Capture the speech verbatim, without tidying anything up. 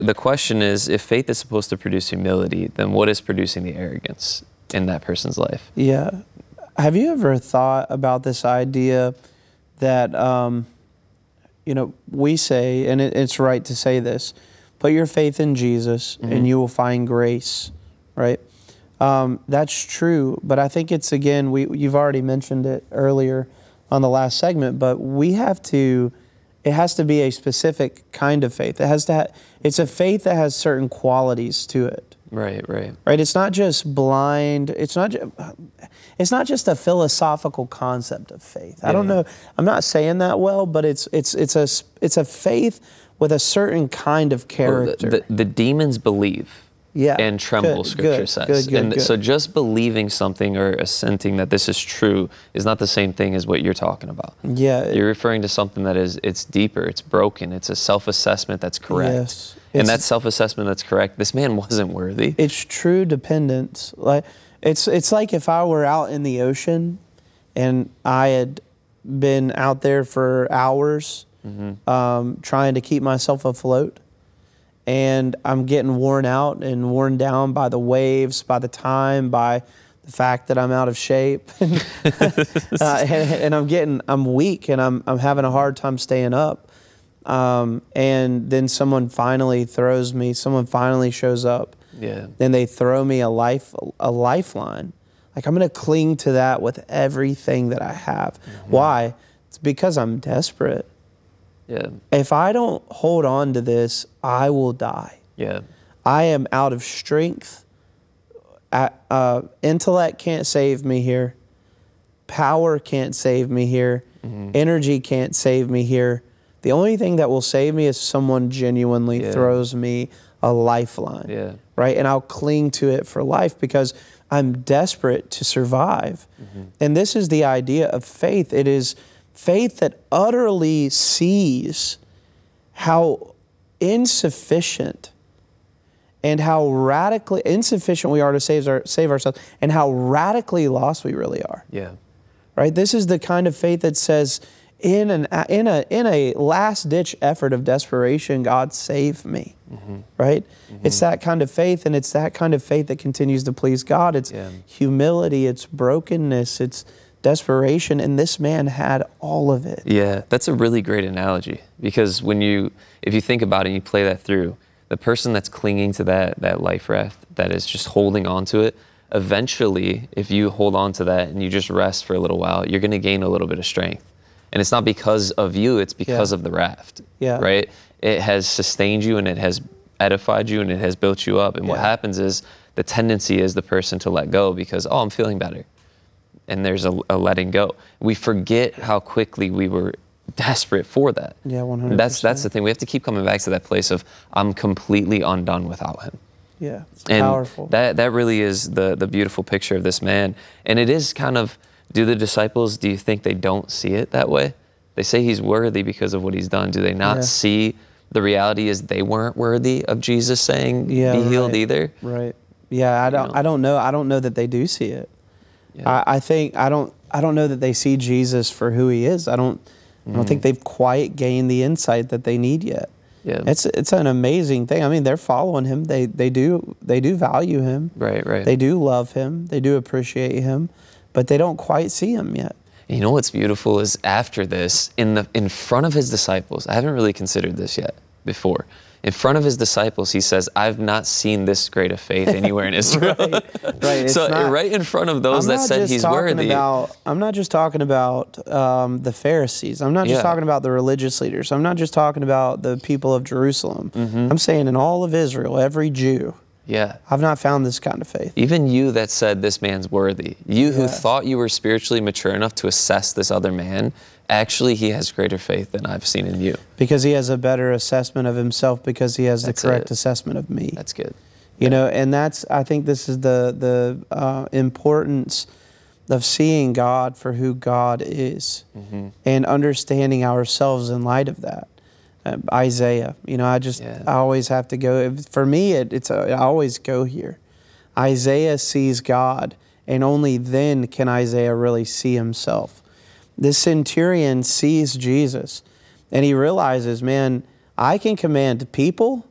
the question is, if faith is supposed to produce humility, then what is producing the arrogance in that person's life? Yeah. Have you ever thought about this idea that, um, you know, we say, and it, it's right to say this, put your faith in Jesus mm-hmm. and you will find grace, right? Um, that's true, but I think it's, again, we you've already mentioned it earlier on the last segment, but we have to, it has to be a specific kind of faith. It has to, ha- it's a faith that has certain qualities to it. Right, right. Right, it's not just blind, it's not, ju- it's not just a philosophical concept of faith. Yeah. I don't know, I'm not saying that well, but it's it's it's a, it's a faith with a certain kind of character. Well, the, the, the demons believe. Yeah. And tremble, good, Scripture good, says. Good, good, and good. so just believing something or assenting that this is true is not the same thing as what you're talking about. Yeah. You're referring to something that is, it's deeper, it's broken, it's a self-assessment that's correct. Yes. And It's- that self-assessment that's correct, this man wasn't worthy. It's true dependence. Like it's it's like if I were out in the ocean and I had been out there for hours mm-hmm. um, trying to keep myself afloat, and I'm getting worn out and worn down by the waves, by the time, by the fact that I'm out of shape, uh, and, and I'm getting, I'm weak, and I'm I'm having a hard time staying up. Um, and then someone finally throws me, someone finally shows up. Yeah. Then they throw me a life, a lifeline. Like I'm going to cling to that with everything that I have. Mm-hmm. Why? It's because I'm desperate. Yeah. If I don't hold on to this, I will die. Yeah. I am out of strength. Uh, intellect can't save me here. Power can't save me here. Mm-hmm. Energy can't save me here. The only thing that will save me is someone genuinely yeah. throws me a lifeline. Yeah. Right? And I'll cling to it for life because I'm desperate to survive. Mm-hmm. And this is the idea of faith. It is faith that utterly sees how insufficient and how radically insufficient we are to save, our, save ourselves and how radically lost we really are. Yeah. Right? This is the kind of faith that says, in an in a in a last ditch effort of desperation, God save me. Mm-hmm. Right? Mm-hmm. It's that kind of faith, and it's that kind of faith that continues to please God. It's yeah. humility, it's brokenness, it's desperation, and this man had all of it. Yeah, that's a really great analogy, because when you, if you think about it and you play that through, the person that's clinging to that that life raft, that is just holding on to it, eventually, if you hold on to that and you just rest for a little while, you're going to gain a little bit of strength. And it's not because of you, it's because yeah. of the raft, yeah. right? It has sustained you and it has edified you and it has built you up. And yeah. what happens is the tendency is the person to let go because, oh, I'm feeling better. And there's a, a letting go. We forget how quickly we were desperate for that. Yeah, one hundred percent. That's, that's the thing. We have to keep coming back to that place of, I'm completely undone without him. Yeah, it's and powerful. That, that really is the, the beautiful picture of this man. And it is kind of, do the disciples, do you think they don't see it that way? They say he's worthy because of what he's done. Do they not yeah. see the reality is they weren't worthy of Jesus saying, yeah, be healed right. either? Right. Yeah, I don't, you know? I don't know. I don't know that they do see it. Yeah. I, I think, I don't, I don't know that they see Jesus for who he is. I don't, mm-hmm. I don't think they've quite gained the insight that they need yet. Yeah. It's, it's an amazing thing. I mean, they're following him. They, they do, they do value him. Right, right. They do love him. They do appreciate him. But they don't quite see him yet. You know what's beautiful is after this, in the in front of his disciples, I haven't really considered this yet before. In front of his disciples, he says, I've not seen this great of faith anywhere in Israel. right, right. So not, right in front of those I'm that said he's worthy. About, I'm not just talking about um, the Pharisees. I'm not just yeah. talking about the religious leaders. I'm not just talking about the people of Jerusalem. Mm-hmm. I'm saying in all of Israel, every Jew. Yeah. I've not found this kind of faith. Even you that said this man's worthy, you yeah. who thought you were spiritually mature enough to assess this other man, actually he has greater faith than I've seen in you. Because he has a better assessment of himself, because he has That's the correct it. assessment of me. That's good. You yeah. know, and that's, I think this is the, the uh, importance of seeing God for who God is mm-hmm. and understanding ourselves in light of that. Uh, Isaiah, you know, I just, yeah. I always have to go, for me, it, it's, a, I always go here. Isaiah sees God, and only then can Isaiah really see himself. This centurion sees Jesus, and he realizes, man, I can command people,